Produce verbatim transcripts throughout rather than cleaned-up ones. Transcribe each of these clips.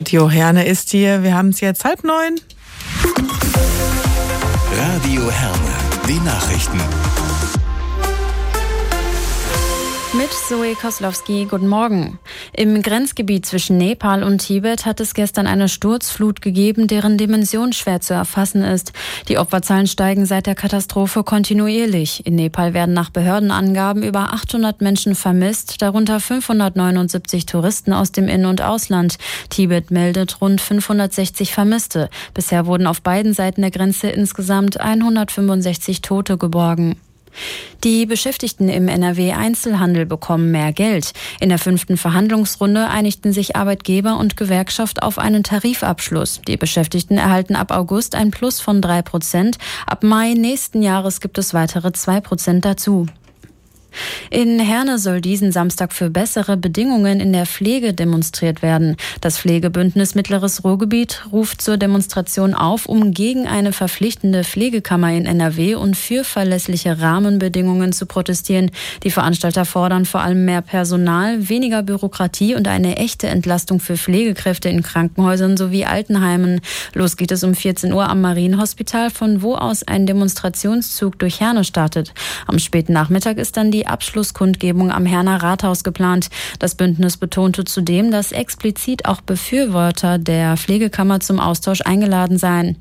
Radio Herne ist hier. Wir haben es jetzt halb neun. Radio Herne, die Nachrichten. Mit Zoe Koslowski, guten Morgen. Im Grenzgebiet zwischen Nepal und Tibet hat es gestern eine Sturzflut gegeben, deren Dimension schwer zu erfassen ist. Die Opferzahlen steigen seit der Katastrophe kontinuierlich. In Nepal werden nach Behördenangaben über achthundert Menschen vermisst, darunter fünfhundertneunundsiebzig Touristen aus dem In- und Ausland. Tibet meldet rund fünfhundertsechzig Vermisste. Bisher wurden auf beiden Seiten der Grenze insgesamt hundertfünfundsechzig Tote geborgen. Die Beschäftigten im N R W-Einzelhandel bekommen mehr Geld. In der fünften Verhandlungsrunde einigten sich Arbeitgeber und Gewerkschaft auf einen Tarifabschluss. Die Beschäftigten erhalten ab August ein Plus von drei Prozent. Ab Mai nächsten Jahres gibt es weitere zwei Prozent dazu. In Herne soll diesen Samstag für bessere Bedingungen in der Pflege demonstriert werden. Das Pflegebündnis Mittleres Ruhrgebiet ruft zur Demonstration auf, um gegen eine verpflichtende Pflegekammer in N R W und für verlässliche Rahmenbedingungen zu protestieren. Die Veranstalter fordern vor allem mehr Personal, weniger Bürokratie und eine echte Entlastung für Pflegekräfte in Krankenhäusern sowie Altenheimen. Los geht es um vierzehn Uhr am Marienhospital, von wo aus ein Demonstrationszug durch Herne startet. Am späten Nachmittag ist dann die Abschlusskundgebung am Herner Rathaus geplant. Das Bündnis betonte zudem, dass explizit auch Befürworter der Pflegekammer zum Austausch eingeladen seien.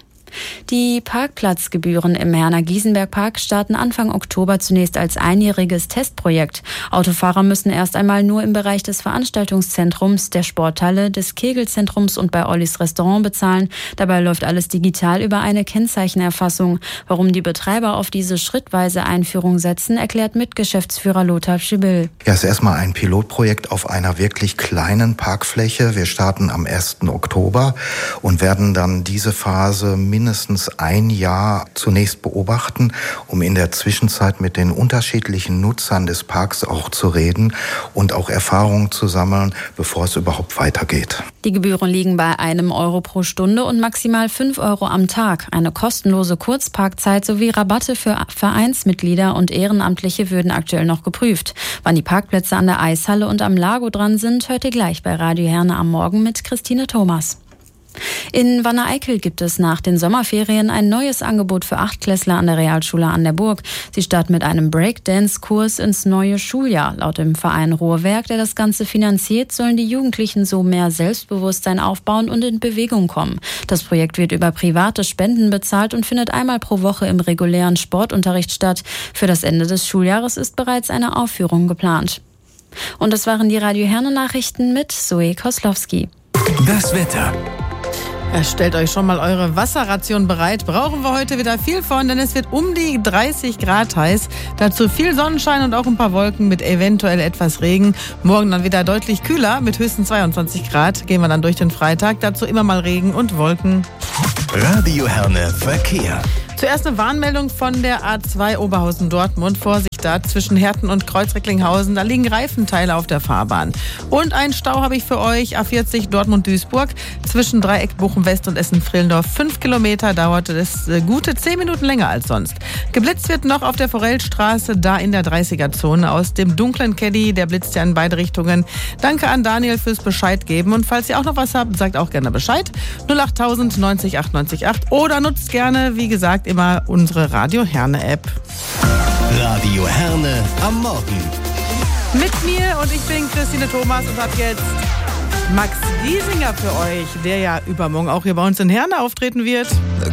Die Parkplatzgebühren im Herner Giesenberg-Park starten Anfang Oktober zunächst als einjähriges Testprojekt. Autofahrer müssen erst einmal nur im Bereich des Veranstaltungszentrums, der Sporthalle, des Kegelzentrums und bei Ollis Restaurant bezahlen. Dabei läuft alles digital über eine Kennzeichenerfassung. Warum die Betreiber auf diese schrittweise Einführung setzen, erklärt Mitgeschäftsführer Lothar Schibill. Ja, es ist erstmal ein Pilotprojekt auf einer wirklich kleinen Parkfläche. Wir starten am ersten Oktober und werden dann diese Phase mindestens ein Jahr zunächst beobachten, um in der Zwischenzeit mit den unterschiedlichen Nutzern des Parks auch zu reden und auch Erfahrungen zu sammeln, bevor es überhaupt weitergeht. Die Gebühren liegen bei einem Euro pro Stunde und maximal fünf Euro am Tag. Eine kostenlose Kurzparkzeit sowie Rabatte für Vereinsmitglieder und Ehrenamtliche würden aktuell noch geprüft. Wann die Parkplätze an der Eishalle und am Lago dran sind, hört ihr gleich bei Radio Herne am Morgen mit Christine Thomas. In Wanne-Eickel gibt es nach den Sommerferien ein neues Angebot für Achtklässler an der Realschule an der Burg. Sie starten mit einem Breakdance-Kurs ins neue Schuljahr. Laut dem Verein Ruhrwerk, der das Ganze finanziert, sollen die Jugendlichen so mehr Selbstbewusstsein aufbauen und in Bewegung kommen. Das Projekt wird über private Spenden bezahlt und findet einmal pro Woche im regulären Sportunterricht statt. Für das Ende des Schuljahres ist bereits eine Aufführung geplant. Und das waren die Radio Herne Nachrichten mit Zoe Koslowski. Das Wetter. Ja, stellt euch schon mal eure Wasserration bereit. Brauchen wir heute wieder viel von, denn es wird um die dreißig Grad heiß. Dazu viel Sonnenschein und auch ein paar Wolken mit eventuell etwas Regen. Morgen dann wieder deutlich kühler mit höchstens zweiundzwanzig Grad. Gehen wir dann durch den Freitag. Dazu immer mal Regen und Wolken. Radio Herne Verkehr. Zuerst eine Warnmeldung von der A zwei Oberhausen-Dortmund. Vorsicht da zwischen Herten und Kreuz-Recklinghausen. Da liegen Reifenteile auf der Fahrbahn. Und einen Stau habe ich für euch. A vierzig Dortmund-Duisburg zwischen Dreieck Bochum-West und Essen-Frillendorf. Fünf Kilometer dauerte das gute zehn Minuten länger als sonst. Geblitzt wird noch auf der Forellstraße, da in der dreißiger-Zone. Aus dem dunklen Caddy, der blitzt ja in beide Richtungen. Danke an Daniel fürs Bescheid geben. Und falls ihr auch noch was habt, sagt auch gerne Bescheid. null acht tausend neunzig acht neunzig acht oder nutzt gerne, wie gesagt, immer unsere Radio Herne App. Radio Herne am Morgen. Mit mir und ich bin Christine Thomas und habe jetzt Max Giesinger für euch, der ja übermorgen auch hier bei uns in Herne auftreten wird.